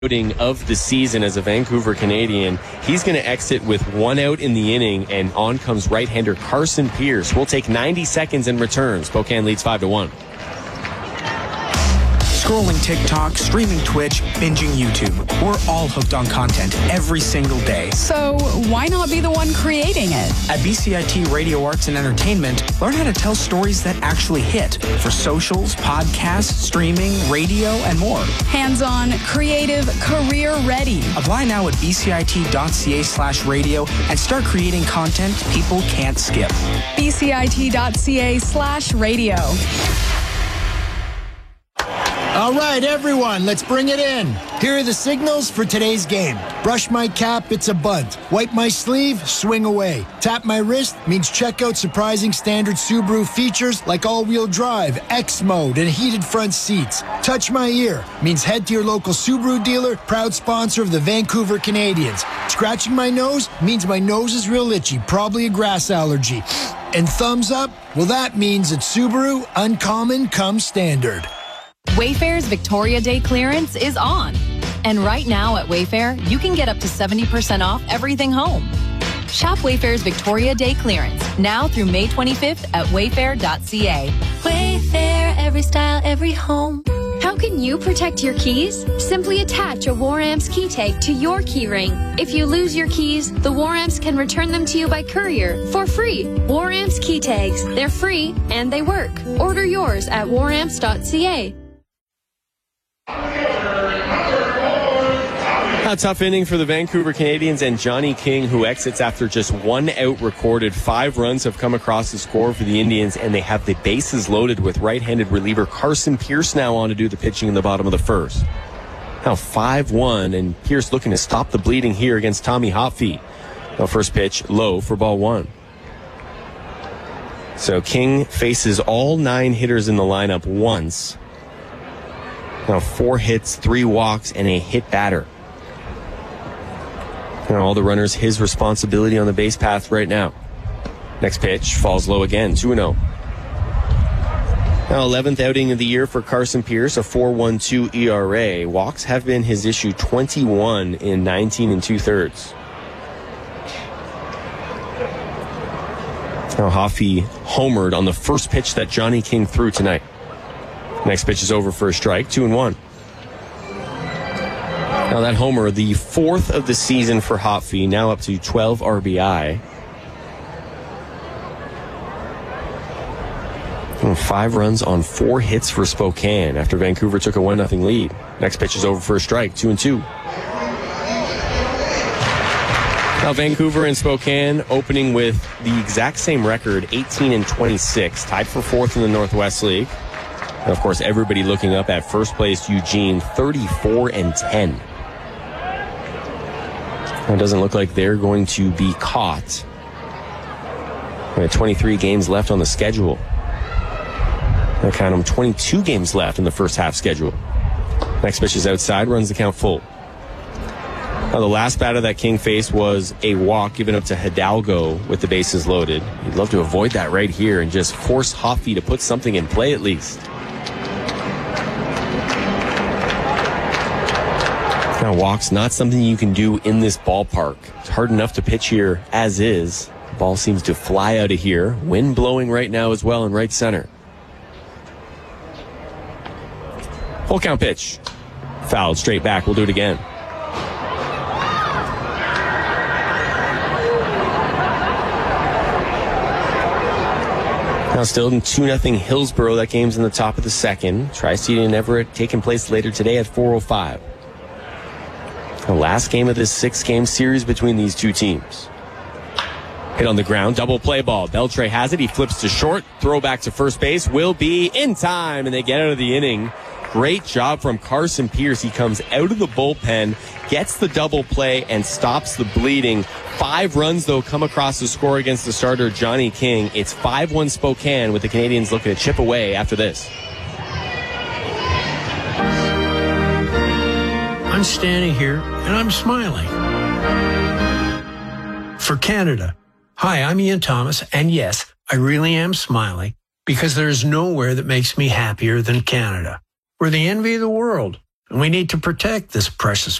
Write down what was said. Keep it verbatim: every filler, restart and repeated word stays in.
outing of the season as a Vancouver Canadian. He's going to exit with one out in the inning, and on comes right-hander Carson Pierce. We'll take ninety seconds in return. Spokane leads five to one. Scrolling TikTok, streaming Twitch, binging YouTube. We're all hooked on content every single day. So why not be the one creating it? At B C I T Radio Arts and Entertainment, learn how to tell stories that actually hit for socials, podcasts, streaming, radio, and more. Hands-on, creative, career-ready. Apply now at bcit.ca slash radio and start creating content people can't skip. bcit.ca slash radio. All right, everyone, let's bring it in. Here are the signals for today's game. Brush my cap, it's a bunt. Wipe my sleeve, swing away. Tap my wrist means check out surprising standard Subaru features like all-wheel drive, X mode, and heated front seats. Touch my ear means head to your local Subaru dealer, proud sponsor of the Vancouver Canadians. Scratching my nose means my nose is real itchy, probably a grass allergy. And thumbs up, well, that means at Subaru, uncommon comes standard. Wayfair's Victoria Day clearance is on. And right now at Wayfair, you can get up to seventy percent off everything home. Shop Wayfair's Victoria Day clearance now through May twenty-fifth at wayfair dot c a. Wayfair, every style, every home. How can you protect your keys? Simply attach a Waramps key tag to your key ring. If you lose your keys, the Waramps can return them to you by courier for free. Waramps key tags. They're free and they work. Order yours at waramps dot c a. A tough inning for the Vancouver Canadians and Johnny King, who exits after just one out recorded. Five runs have come across the score for the Indians, and they have the bases loaded with right-handed reliever Carson Pierce now on to do the pitching in the bottom of the first. Now five one, and Pierce looking to stop the bleeding here against Tommy Hotfeet. Now first pitch low for ball one. So King faces all nine hitters in the lineup once. Now four hits, three walks, and a hit batter. And all the runners his responsibility on the base path right now. Next pitch falls low again, two and oh. Now eleventh outing of the year for Carson Pierce, a four point one two E R A. Walks have been his issue, twenty-one in nineteen and two-thirds. Now Hoffey homered on the first pitch that Johnny King threw tonight. Next pitch is over for a strike, two and one. Now that homer, the fourth of the season for Hotfeet, now up to twelve R B I. And five runs on four hits for Spokane after Vancouver took a one nothing lead. Next pitch is over for a strike, two and two. Now Vancouver and Spokane opening with the exact same record, eighteen and twenty-six, tied for fourth in the Northwest League. And of course, everybody looking up at first place Eugene, thirty-four and ten. It doesn't look like they're going to be caught. We have twenty-three games left on the schedule. I count them, twenty-two games left in the first half schedule. Next pitch is outside, runs the count full. Now the last batter that King faced was a walk given up to Hidalgo with the bases loaded. You'd love to avoid that right here and just force Hoffey to put something in play at least. Now, walks, not something you can do in this ballpark. It's hard enough to pitch here as is. The ball seems to fly out of here. Wind blowing right now as well in right center. Full count pitch. Fouled straight back. We'll do it again. Now still in two nothing Hillsborough. That game's in the top of the second. Tri-City and Everett taking place later today at four oh five. The last game of this six-game series between these two teams. Hit on the ground, double play ball. Beltre has it. He flips to short. Throw back to first base will be in time, and they get out of the inning. Great job from Carson Pierce. He comes out of the bullpen, gets the double play, and stops the bleeding. Five runs, though, come across the score against the starter, Johnny King. It's five one Spokane, with the Canadians looking to chip away after this. I'm standing here and I'm smiling. For Canada. Hi, I'm Ian Thomas, and yes, I really am smiling because there's nowhere that makes me happier than Canada. We're the envy of the world. And we need to protect this precious